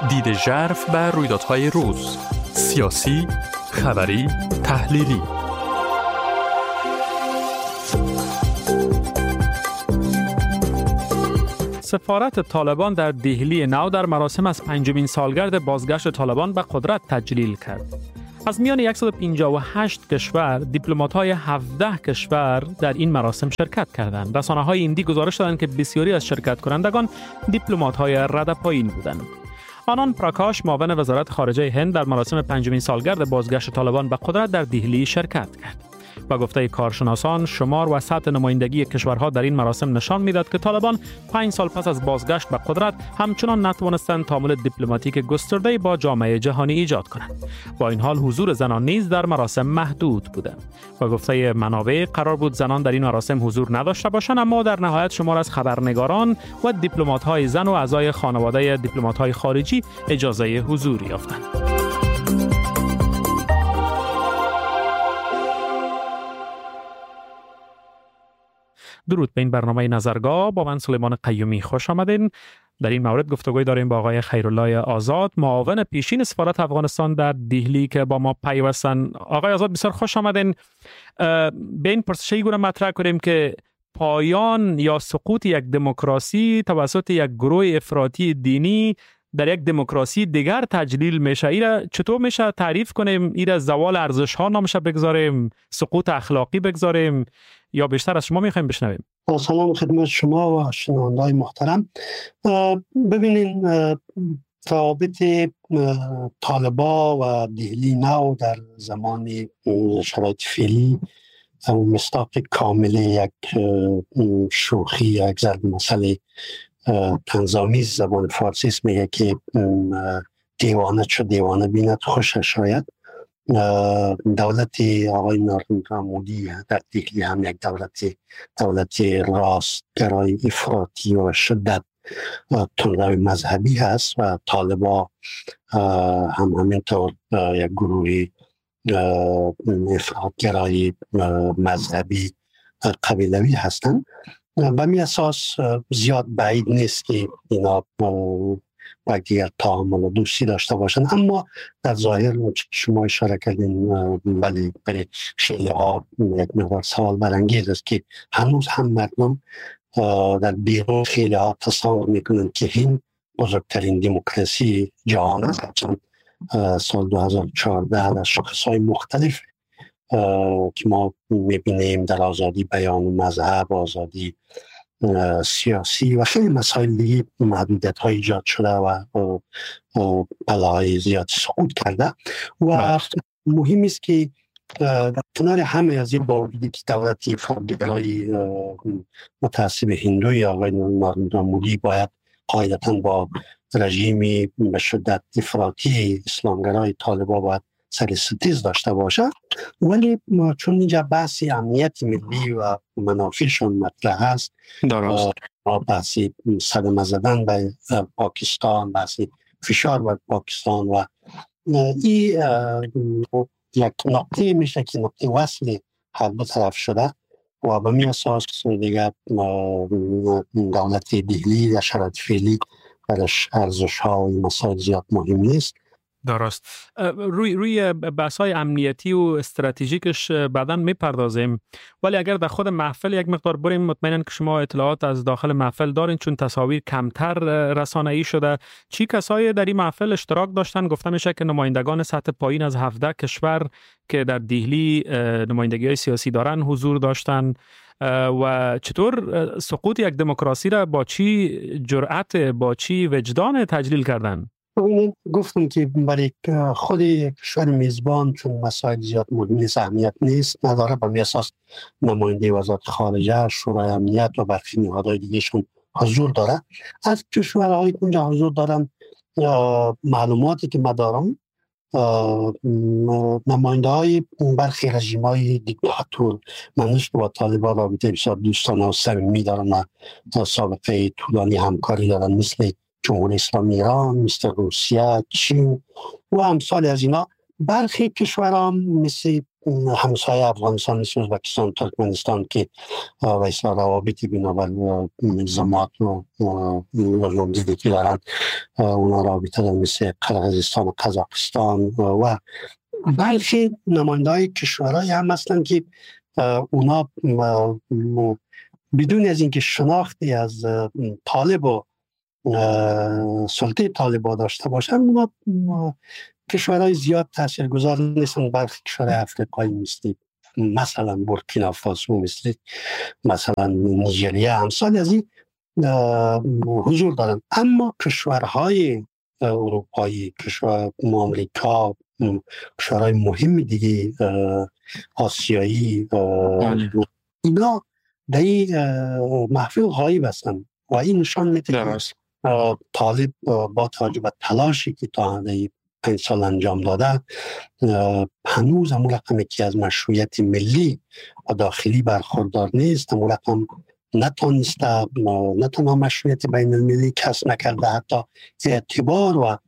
دید ژرف بر رویدادهای روز، سیاسی، خبری، تحلیلی. سفارت طالبان در دهلی نو در مراسم از 5مین سالگرد بازگشت طالبان به قدرت تجلیل کرد. از میان 158 کشور، دیپلمات‌های 17 کشور در این مراسم شرکت کردند. رسانه‌های هندی گزارش دادند که بسیاری از شرکت کنندگان دیپلمات‌های رده پایین بودند. آنان پراکاش، معاون وزارت خارجه هند، در مراسم 5مین سالگرد بازگشت طالبان به قدرت در دهلی شرکت کرد. با گفته کارشناسان، شمار و سطح نمایندگی کشورها در این مراسم نشان می‌داد که طالبان 5 سال پس از بازگشت به قدرت همچنان نتوانستند تعامل دیپلماتیک گسترده با جامعه جهانی ایجاد کنند. با این حال حضور زنان نیز در مراسم محدود بوده. با گفته منابع، قرار بود زنان در این مراسم حضور نداشته باشند، اما در نهایت شمار از خبرنگاران و دیپلمات‌های زن و اعضای خانواده دیپلمات‌های خارجی اجازه حضور یافتند. درود به این برنامه نظرگاه. با من سلیمان قیومی خوش آمدین. در این مورد گفتگوی داریم با آقای خیرالله آزاد، معاون پیشین سفارت افغانستان در دهلی که با ما پیوستن. آقای آزاد، بسیار خوش آمدین. به این پرسشی گونه مطرح کنیم که پایان یا سقوط یک دموکراسی توسط یک گروه افراطی دینی در یک دموکراسی دیگر تجلیل میشه. ایرا چطور میشه تعریف کنیم؟ ایرا زوال ارزش ها نامشه بگذاریم، سقوط اخلاقی بگذاریم، یا بیشتر از شما میخوایم بشنویم؟ سلام خدمت شما و شنونده‌های محترم. ببینین، روابط طالبان و دهلی نو در زمان شرایط فعلی مصداق کامل یک شوخی، یک ضرب مثل طنزآمیز زبان فارسی است. میگه که دیوانه چو دیوانه بیند خوشش شاید. دولت آقای نریندرا مودی در دهلی هم یک دولت راستگرای افراطی و شدت تندروی مذهبی هست و طالبان هم همینطور یک گروه افراطگرای مذهبی قبیلوی هستند. به می اساس زیاد بعید نیست که اینا با دیگر تعامل و دوستی داشته باشند، اما در ظاهر شما اشاره کردین ولی برای خیلی ها یک مقدار سوال برانگیز است که هنوز هم مردم در بیرون خیلی ها تصور میکنند که این بزرگترین دموکراسی جهان است. سال 2014 در شاخص‌های مختلف که ما میبینیم در آزادی بیان و مذهب، آزادی سیاسی و خیلی مسائل دیگه محدودیت های ایجاد شده و بلاهای زیاد سقوط کرده و مهم است که در کنار همه از این باوجود که دولت افراطگرای متعصب هندوی آقای نریندرا مودی باید قاعدتاً با رژیم به شدت افراطی اسلامگرای طالبان باید سر ستیز داشته باشه، ولی چون اینجا بحث امنیت ملی و منافعشون مطرح است، بحث صدمه زدن به پاکستان، بحث فشار بر پاکستان و این یک نقطه میشه که نقطه وصل هر دو طرف شده و به می اساس دیگر دولت دهلی در شرایط فعلی برش ارزش ها و مسائل زیاد مهم نیست. درست. روی بحث‌های امنیتی و استراتژیکش بعداً میپردازیم، ولی اگر در خود محفل یک مقدار بریم، مطمئناً که شما اطلاعات از داخل محفل دارین چون تصاویر کمتر رسانه‌ای شده. چی کسایی در این محفل اشتراک داشتن؟ گفته میشه که نمایندگان سطح پایین از 17 کشور که در دهلی نمایندگی‌های سیاسی دارن حضور داشتن و چطور سقوط یک دموکراسی را با چی جرأت، با چی وجدان تجلیل کردن؟ گفتم که برای خود کشور میزبان چون مسائل زیاد مهم نیست، اهمیت نیست نداره، به اساس نماینده وزارت خارجه، شورای امنیت و برخی نهادهای دیگهشون حضور داره. از کشورهایی که اونجا حضور دارن معلوماتی که ما دارم، نماینده های برخی رژیم های دیکتاتور منش با طالبان رابطه بسیار دوستانه و صمیمی دارن و سابقه طولانی همکاری دارن، مثل جمهوری اسلامی ایران، مثل روسیه، چین و امثال از اینا. برخی کشورها مثل همسایه افغانستان مثل ازبکستان، ترکمنستان که و اصلاح روابطی بنابر نظامات و نظام‌دیدی که دارن، اونا رابطه دارن مثل قرقیزستان و قزاقستان و بلکه نماینده های کشورهای هم هستن که اونا بدون از اینکه شناختی از طالب و سلطه طالبا داشته باشن، اونا کشورهای زیاد تاثیرگذار نیستن. برخی کشورهای افریقایی مثل مثلا بورکینافاسو، مثلا نیجریه، امثال از این حضور دارن. اما کشورهای اروپایی، کشور آمریکا، کشورهای مهم دیگه آسیایی، اینا در این محفل غایب هستن و این نشان میده طالب با توجه به تلاشی که تا 5 سال انجام داده هنوز همون رقمی که از مشروعیت ملی و داخلی برخوردار نیست. همون رقم نتونسته نه تنها مشروعیت بین المللی کسب نکرده، حتی اعتبار و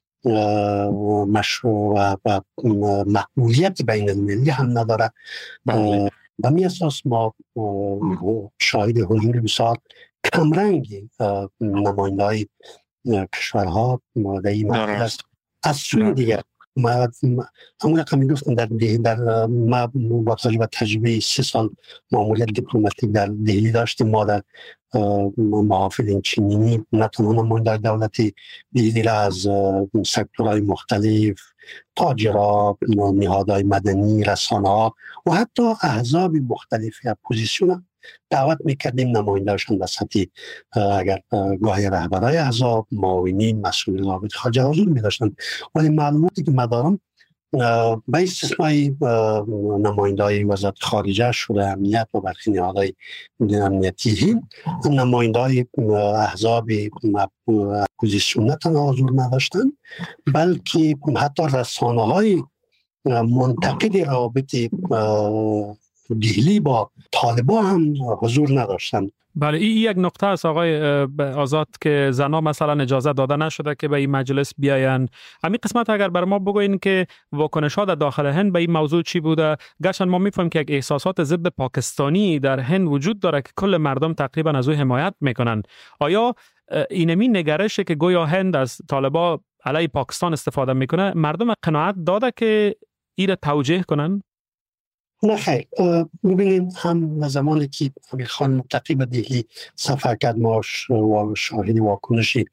مشروع و مقبولیت بین المللی هم نداره. به می اساس ما شاهد حضور بسیار کمرنگی نماینده های کشورها در این محفل است. از سوی دیگر همون رقم می گفتم در ما با توجه به تجربه 3 سال ماموریت دیپلماتیک در دهلی داشتیم. ما در محافل چینی نه تنها نماینده دولتی دیگر از سکتورهای مختلف، تاجرها، نهادهای مدنی، رسانه‌ها و حتی احزاب مختلف اپوزیسیون دعوت میکردیم نماینده‌شان در سطح اگر گاهی رهبرای احزاب، معاونین، مسئولین رابطه خارجه حضور می‌داشتند. ولی معلوماتی که ما دارم به استثنای نماینده‌های وزارت خارجه، شورای امنیت و برخی نهادهای امنیتی، نماینده‌های احزاب اپوزیسیون نه تنها حضور نداشتند، بلکه حتی رسانه‌های منتقد روابط دهلی با طالبان هم حضور نداشتند. بله، این یک نقطه است آقای آزاد که زنها مثلا اجازه داده نشده که به این مجلس بیاین. همین قسمت اگر بر ما بگوین که واکنش ها در داخل هند به این موضوع چی بوده؟ گرچند ما میفهمیم که یک احساسات ضد پاکستانی در هند وجود داره که کل مردم تقریبا از او حمایت میکنن. آیا اینمی نگرشه که گویا هند از طالبا علیه پاکستان استفاده میکنه مردم قناعت داده که ایره توجیه کنن؟ نه خیر، ببینید هم زمانی که امیر خان متقی به دهلی سفر کرد ما شاهد واکنشی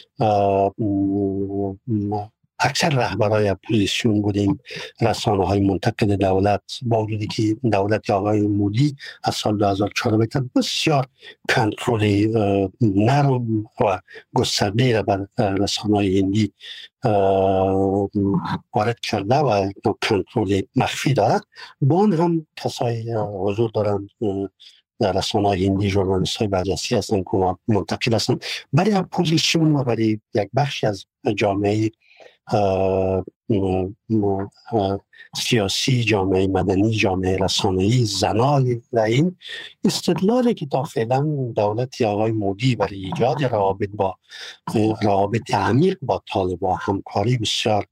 اکثر رهبرای اپوزیسیون بودیم، رسانه های منتقد دولت، با وجودی که دولت آقای مودی از سال 2004 بکرد بسیار کنترل نرم و گسترده بر رسانه های هندی وارد کرده و کنترل مخفی دارد. با آن هم کسای حضور دارند در رسانه های هندی، ژورنالیست های برجسته هستند که منتقد هستند. برای اپوزیسیون و برای یک بخشی از جامعه سیاسی، جامعه مدنی، جامعه رسانه‌ای، زنای و این استدلالی که تا فعلا دولت آقای مودی برای ایجاد روابط عمیق با طالبان، همکاری بسیار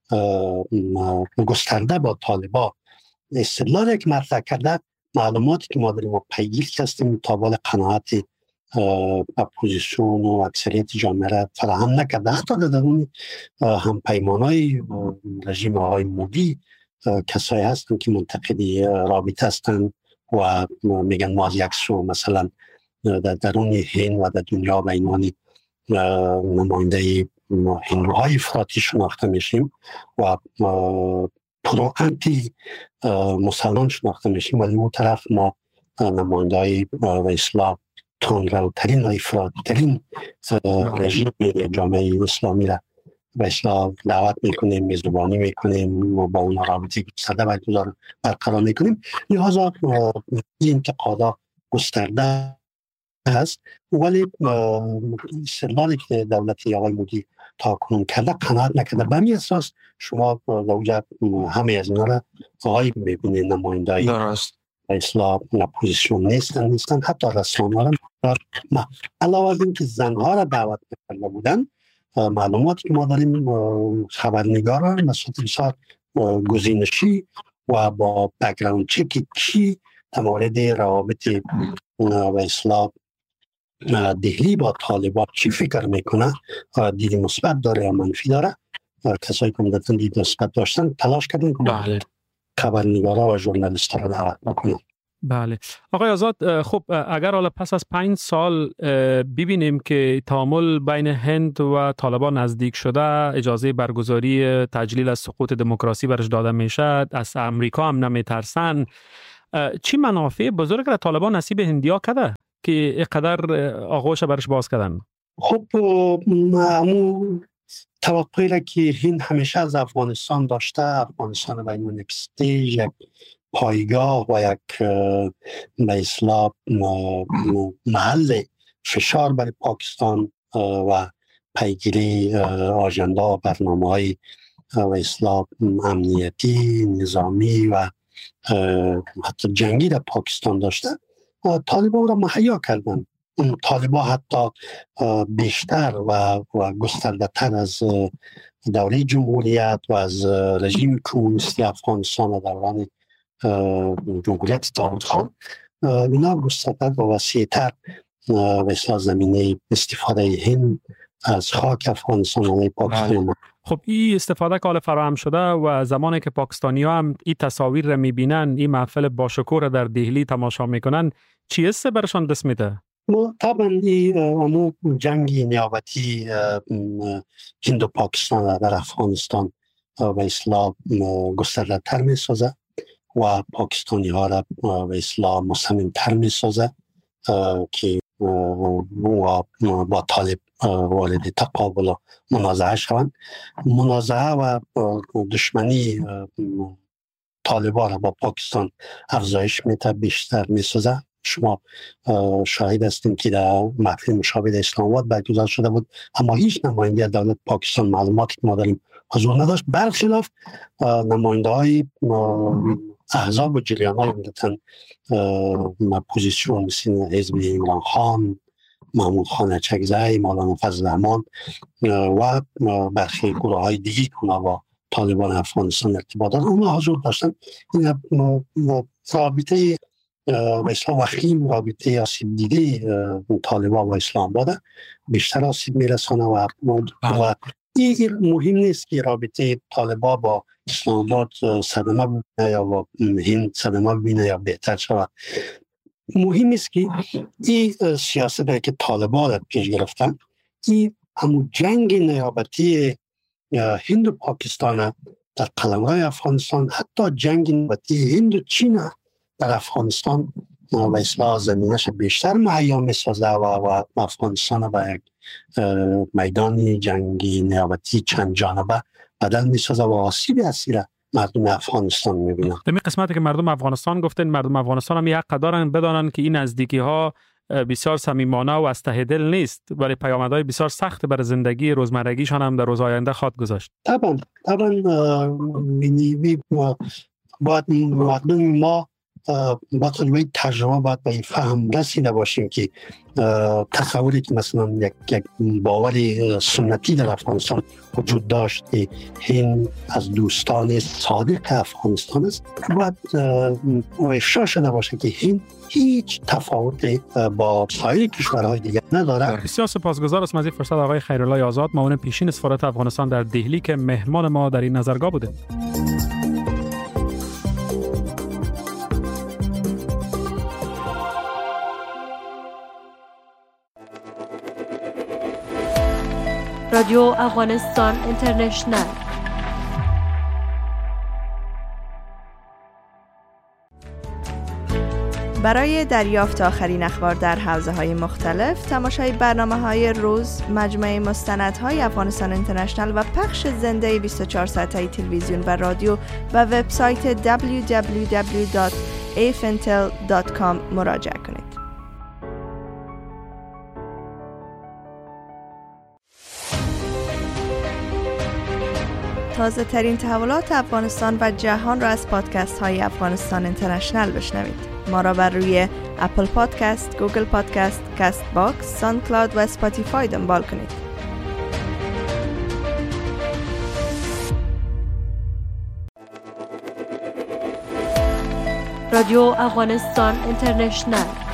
گسترده با طالبان، استدلالی که مطرح کرده، معلوماتی که ما داریم و پیگیر هستیم مطابق قناعت اپوزیسیون و اکثریت جامعه را فراهم نکرده. حتی در درون هم پیمانهای رژیم آقای مودی کسایی هستند که منتقدی رابطه هستند و میگن ما از یک سو مثلا در درون هند و در دنیا به عنوان نماینده هندوهای افراطی شناخته میشیم و پرو انتی مسلمان شناخته میشیم، ولی اون طرف ما نماینده و اصلاح تندروترین و افراطی‌ترین رژیم جامعه اسلامی را به اصلاح دعوت میکنیم، میزبانی میکنیم و با اون رابطه گسترده برقرار میکنیم. لذا این انتقادا گسترده است، ولی استدلالی که دولت آقای مودی تا کنون کرده قناعت نکرده. به همین اساس شما در همه از اینا را غایب میبینید. نماینده‌ای اصلاح اپوزیسیون نیستن، حتی رسانه‌ها را علاوه بر اینکه زنها را دعوت نکرده بودن، معلوماتی که ما داریم خبرنگاران مسئول بسیار گزینشی و با بک‌گراند چک کی در مورد روابط و اصلاح دهلی با طالبان چی فکر میکنه، دید مثبت داره یا منفی داره. کسایی که عمدتاً دید مثبت داشتن تلاش کردن که خبرنگارا و ژورنالیست‌ها را دعوت بکنن. بله آقای آزاد، خب اگر حالا پس از 5 سال ببینیم که تعامل بین هند و طالبان نزدیک شده، اجازه برگزاری تجلیل از سقوط دموکراسی برش داده میشد، از امریکا هم نمیترسن، چی منافع بزرگ را طالبان نصیب هندیا کرده که اینقدر آغوش برش باز کردن؟ خب معمول توقعی را که هند همیشه از افغانستان داشته، افغانستان به عنوان یک استیج، یک پایگاه و یک به اصطلاح محل فشار برای پاکستان و پیگیری آژندا و برنامه‌های به اصطلاح امنیتی، نظامی و حتی جنگی در پاکستان داشته، طالبان را مهیا کردن. طالبان حتی بیشتر و گسترده‌تر از دوره جمهوریت و از رژیم کمونیستی افغانستان و دوران جمهوریت داود خان، اینا گسترده و وسیع‌تر به اصطلاح زمینه استفاده هند از خاک افغانستان و پاکستان. خب این استفاده که حالا فراهم شده و زمانی که پاکستانی‌ها هم این تصاویر را می‌بینن، این محفل باشکوه را در دهلی تماشا می‌کنن، چی است برشان دست میده؟ طبعا این جنگی نیابتی هند و پاکستان در افغانستان به اصطلاح گسترده‌تر می‌سازه و پاکستانی ها را به اصطلاح مصمم‌تر می‌سازه که با طالب وارد تقابل و منازعه شوند. منازعه و دشمنی طالبان را با پاکستان افزایش میده، بیشتر می‌سازه. شما شاهد هستیم که در محفل مشابه اسلام آباد برگزار شده بود، اما هیچ نماینده دولت پاکستان معلوماتی که ما داریم حضور نداشت، برخلاف نماینده های احزاب و جریان های عمدتاً پوزیسیون مثل حزب عمران خان، محمود خان اچکزی، مولانا فضل الرحمن و برخی گروه های دیگه که اونا با طالبان افغانستان ارتباط دارن، اونا حضور داشتن. این رابطه اسلام وخیم، رابطه آسیب دیده طالبان و اسلام آباد بیشتر آسیب میرسانه و این مهم نیست که رابطه طالبان با اسلام آباد صدمه ببینه یا با هند صدمه ببینه یا بهتر شود. مهم است که این سیاست که طالبان را پیش گرفتن، این همون جنگ نیابتی هند و پاکستان در قلمرو افغانستان، حتی جنگ نیابتی هند و چین در افغانستان و اصلاح زمینش بیشتر مهیا می‌سازه و افغانستان با یک میدان جنگی نیابتی چند جانبه بدل می‌سازه و آسیب اصیل مردم افغانستان می‌بینه. در این قسمتی که مردم افغانستان گفتن، مردم افغانستان هم حق دارن بدانن که این نزدیکی‌ها بسیار صمیمانه و از ته دل نیست، ولی پیامدهای بسیار سخت بر زندگی روزمرگیشان هم در روز آینده خواهد گذاشت. طبعا باید ما با تجربه باید به این فهم رسیده باشیم که تصوری که مثلا یک باوری سنتی در افغانستان وجود داشت که هند از دوستان صادق افغانستان است، باید افشا شده باشه که هند هیچ تفاوتی با سایر کشورهای دیگر نداره. بسیار سپاسگزار از این فرصت آقای خیرالله آزاد، معاون پیشین سفارت افغانستان در دهلی، که مهمان ما در این نظرگاه بوده. رادیو افغانستان اینترنشنل. برای دریافت آخرین اخبار در حوزه‌های مختلف، تماشای برنامه‌های روز، مجموعه مستندهای افغانستان اینترنشنل و پخش زنده 24 ساعته تلویزیون و رادیو و وبسایت www.afintel.com مراجعه کنید. تازه ترین تحولات افغانستان و جهان را از پادکست های افغانستان اینترنشنل بشنوید. ما را بر روی اپل پادکست، گوگل پادکست، کاست باکس، ساوند کلاود و اسپاتیفای دنبال کنید. رادیو افغانستان اینترنشنل.